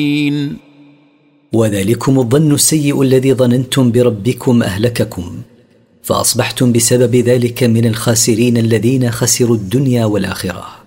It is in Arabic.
وذلكم الظن السيء الذي ظننتم بربكم أهلككم، فأصبحتم بسبب ذلك من الخاسرين الذين خسروا الدنيا والآخرة.